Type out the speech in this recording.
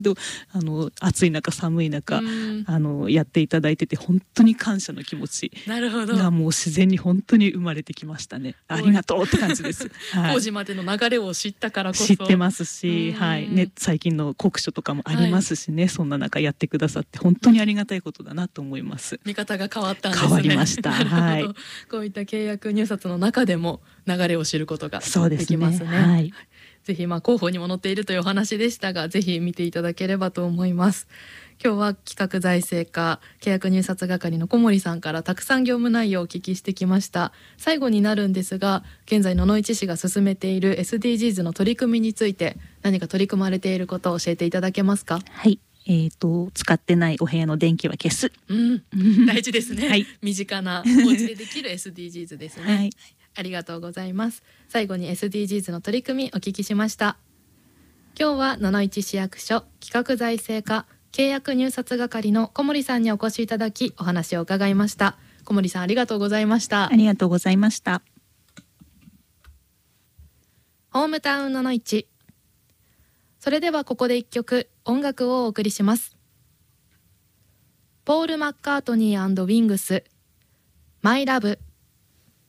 暑い中寒い中やっていただいてて、本当に感謝の気持ちがもう自然に本当に生まれてきましたね。ありがとうって感じです。 当時までの流れを知ったからこそ知ってますし、最近の酷暑とかもありますしね、そんな中やってくださって本当にありがたいことだなと思います。 見方が変わったんですね。 変わりました。 こういった契約入札の中でも流れを知ることができますね。ぜひ広報にも載っているというお話でしたが、ぜひ見ていただければと思います。今日は企画財政課契約入札係の小森さんからたくさん業務内容をお聞きしてきました。最後になるんですが、現在野々市市が進めている SDGs の取り組みについて何か取り組まれていることを教えていただけますか？ はい、使ってないお部屋の電気は消す、 大事ですね。身近なお家でできる SDGs ですね。ありがとうございます。最後に SDGs の取り組みお聞きしました。今日は野々市市役所企画財政課契約入札係の小森さんにお越しいただきお話を伺いました。小森さん、ありがとうございました。 ありがとうございました。 ホームタウン野々市。それではここで一曲音楽をお送りします。ポール・マッカートニー&ウィングス、マイラブ。